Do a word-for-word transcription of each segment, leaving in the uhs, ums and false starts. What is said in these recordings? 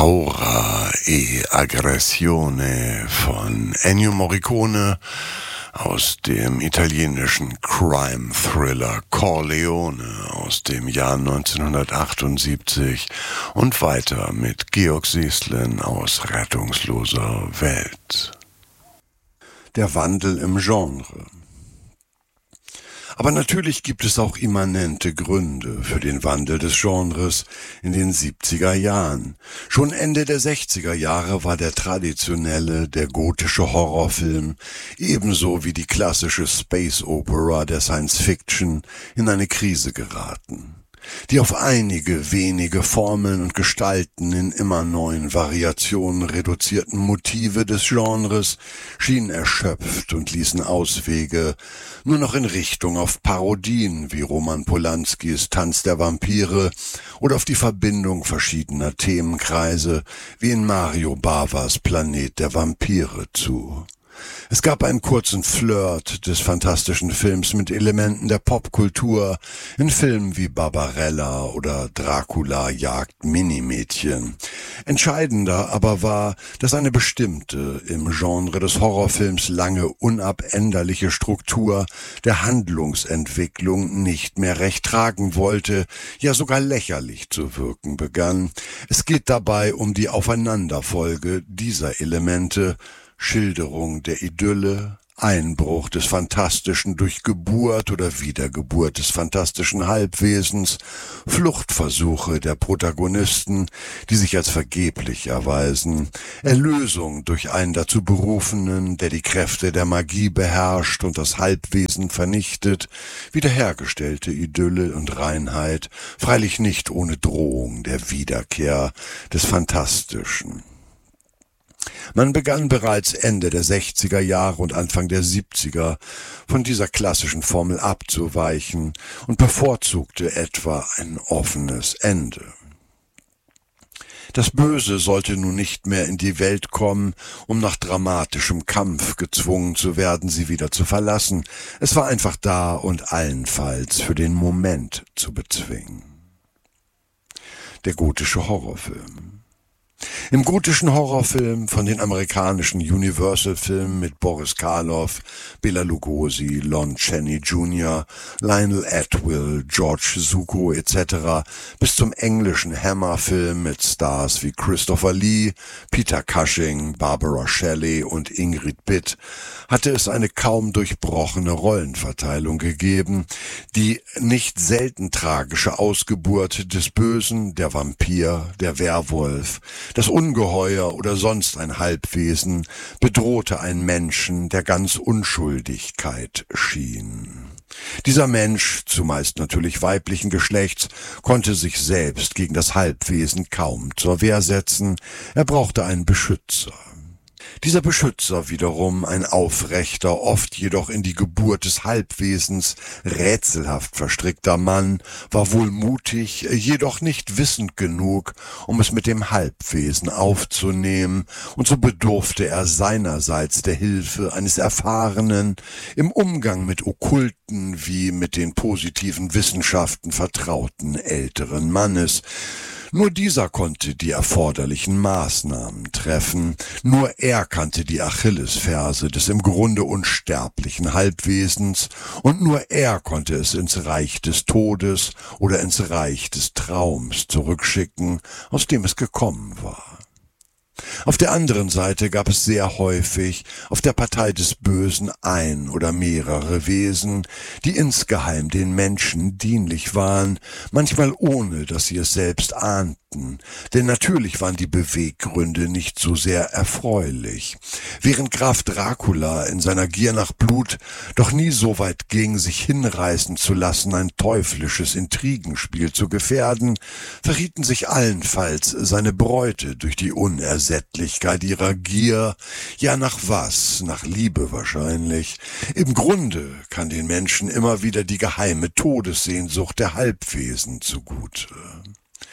Paura e Aggressione von Ennio Morricone aus dem italienischen Crime-Thriller Corleone aus dem Jahr neunzehnhundertachtundsiebzig und weiter mit Georg Seslin aus Rettungsloser Welt. Der Wandel im Genre. Aber natürlich gibt es auch immanente Gründe für den Wandel des Genres in den siebziger Jahren. Schon Ende der sechziger Jahre war der traditionelle, der gotische Horrorfilm, ebenso wie die klassische Space Opera der Science Fiction, in eine Krise geraten. Die auf einige wenige Formeln und Gestalten in immer neuen Variationen reduzierten Motive des Genres schienen erschöpft und ließen Auswege nur noch in Richtung auf Parodien wie Roman Polanskis Tanz der Vampire oder auf die Verbindung verschiedener Themenkreise wie in Mario Bavas Planet der Vampire zu. Es gab einen kurzen Flirt des fantastischen Films mit Elementen der Popkultur in Filmen wie Barbarella oder Dracula jagt Minimädchen. Entscheidender aber war, dass eine bestimmte, im Genre des Horrorfilms lange unabänderliche Struktur der Handlungsentwicklung nicht mehr recht tragen wollte, ja sogar lächerlich zu wirken begann. Es geht dabei um die Aufeinanderfolge dieser Elemente, Schilderung der Idylle, Einbruch des Fantastischen durch Geburt oder Wiedergeburt des fantastischen Halbwesens, Fluchtversuche der Protagonisten, die sich als vergeblich erweisen, Erlösung durch einen dazu Berufenen, der die Kräfte der Magie beherrscht und das Halbwesen vernichtet, wiederhergestellte Idylle und Reinheit, freilich nicht ohne Drohung der Wiederkehr des Fantastischen. Man begann bereits Ende der sechziger Jahre und Anfang der siebziger von dieser klassischen Formel abzuweichen und bevorzugte etwa ein offenes Ende. Das Böse sollte nun nicht mehr in die Welt kommen, um nach dramatischem Kampf gezwungen zu werden, sie wieder zu verlassen. Es war einfach da und allenfalls für den Moment zu bezwingen. Der gotische Horrorfilm. Im gotischen Horrorfilm von den amerikanischen Universal-Filmen mit Boris Karloff, Bela Lugosi, Lon Chaney Junior, Lionel Atwill, George Zucco et cetera bis zum englischen Hammer-Film mit Stars wie Christopher Lee, Peter Cushing, Barbara Shelley und Ingrid Bitt hatte es eine kaum durchbrochene Rollenverteilung gegeben, die nicht selten tragische Ausgeburt des Bösen, der Vampir, der Werwolf, das Ungeheuer oder sonst ein Halbwesen bedrohte einen Menschen, der ganz Unschuldigkeit schien. Dieser Mensch, zumeist natürlich weiblichen Geschlechts, konnte sich selbst gegen das Halbwesen kaum zur Wehr setzen, er brauchte einen Beschützer. Dieser Beschützer wiederum, ein aufrechter, oft jedoch in die Geburt des Halbwesens rätselhaft verstrickter Mann, war wohl mutig, jedoch nicht wissend genug, um es mit dem Halbwesen aufzunehmen, und so bedurfte er seinerseits der Hilfe eines erfahrenen, im Umgang mit okkulten wie mit den positiven Wissenschaften vertrauten älteren Mannes. Nur dieser konnte die erforderlichen Maßnahmen treffen, nur er kannte die Achillesferse des im Grunde unsterblichen Halbwesens und nur er konnte es ins Reich des Todes oder ins Reich des Traums zurückschicken, aus dem es gekommen war. Auf der anderen Seite gab es sehr häufig auf der Partei des Bösen ein oder mehrere Wesen, die insgeheim den Menschen dienlich waren, manchmal ohne, dass sie es selbst ahnten. Denn natürlich waren die Beweggründe nicht so sehr erfreulich. Während Graf Dracula in seiner Gier nach Blut doch nie so weit ging, sich hinreißen zu lassen, ein teuflisches Intrigenspiel zu gefährden, verrieten sich allenfalls seine Bräute durch die Unersättlichkeit ihrer Gier, ja nach was, nach Liebe wahrscheinlich. Im Grunde kann den Menschen immer wieder die geheime Todessehnsucht der Halbwesen zugute.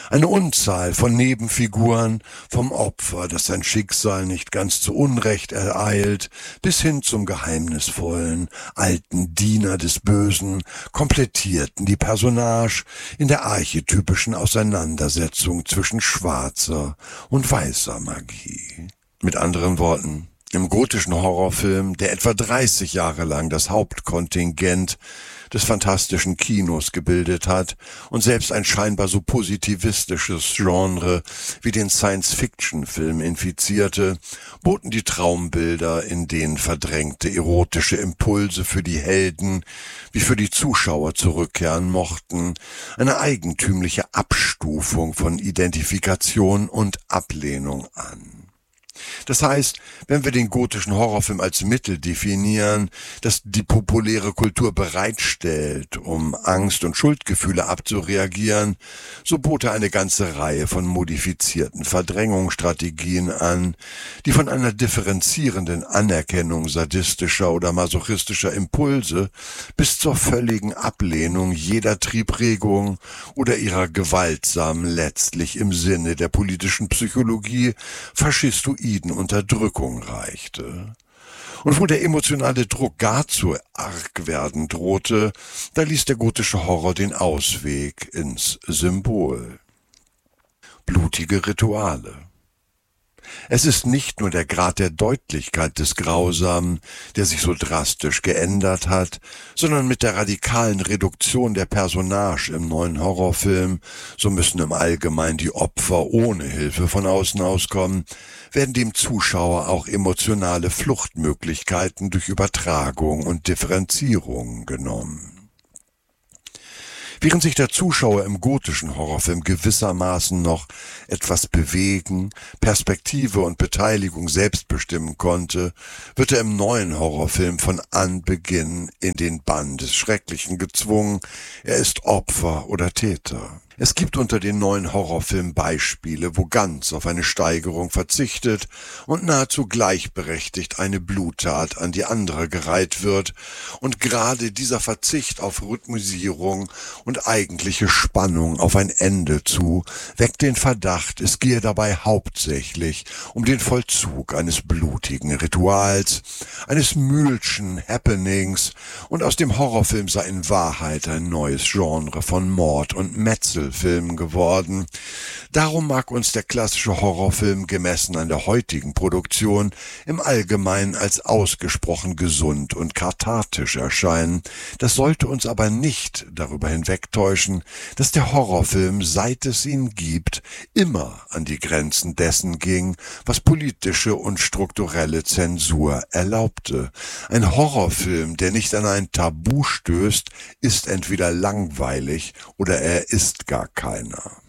Eine Unzahl von Nebenfiguren, vom Opfer, das sein Schicksal nicht ganz zu Unrecht ereilt, bis hin zum geheimnisvollen, alten Diener des Bösen, komplettierten die Personage in der archetypischen Auseinandersetzung zwischen schwarzer und weißer Magie. Mit anderen Worten, im gotischen Horrorfilm, der etwa dreißig Jahre lang das Hauptkontingent des fantastischen Kinos gebildet hat und selbst ein scheinbar so positivistisches Genre wie den Science-Fiction-Film infizierte, boten die Traumbilder, in denen verdrängte erotische Impulse für die Helden wie für die Zuschauer zurückkehren mochten, eine eigentümliche Abstufung von Identifikation und Ablehnung an. Das heißt, wenn wir den gotischen Horrorfilm als Mittel definieren, das die populäre Kultur bereitstellt, um Angst- und Schuldgefühle abzureagieren, so bot er eine ganze Reihe von modifizierten Verdrängungsstrategien an, die von einer differenzierenden Anerkennung sadistischer oder masochistischer Impulse bis zur völligen Ablehnung jeder Triebregung oder ihrer gewaltsamen, letztlich im Sinne der politischen Psychologie, faschistoiden Unterdrückung reichte. Und wo der emotionale Druck gar zu arg werden drohte, da ließ der gotische Horror den Ausweg ins Symbol. Blutige Rituale. Es ist nicht nur der Grad der Deutlichkeit des Grausamen, der sich so drastisch geändert hat, sondern mit der radikalen Reduktion der Personage im neuen Horrorfilm, so müssen im Allgemeinen die Opfer ohne Hilfe von außen auskommen, werden dem Zuschauer auch emotionale Fluchtmöglichkeiten durch Übertragung und Differenzierung genommen. Während sich der Zuschauer im gotischen Horrorfilm gewissermaßen noch etwas bewegen, Perspektive und Beteiligung selbst bestimmen konnte, wird er im neuen Horrorfilm von Anbeginn in den Bann des Schrecklichen gezwungen. Er ist Opfer oder Täter. Es gibt unter den neuen Horrorfilmen Beispiele, wo ganz auf eine Steigerung verzichtet und nahezu gleichberechtigt eine Bluttat an die andere gereiht wird. Und gerade dieser Verzicht auf Rhythmisierung und eigentliche Spannung auf ein Ende zu, weckt den Verdacht, es gehe dabei hauptsächlich um den Vollzug eines blutigen Rituals, eines Mühlschen Happenings, und aus dem Horrorfilm sei in Wahrheit ein neues Genre von Mord und Metzel Film geworden. Darum mag uns der klassische Horrorfilm gemessen an der heutigen Produktion im Allgemeinen als ausgesprochen gesund und kathartisch erscheinen. Das sollte uns aber nicht darüber hinwegtäuschen, dass der Horrorfilm, seit es ihn gibt, immer an die Grenzen dessen ging, was politische und strukturelle Zensur erlaubte. Ein Horrorfilm, der nicht an ein Tabu stößt, ist entweder langweilig oder er ist gar keiner.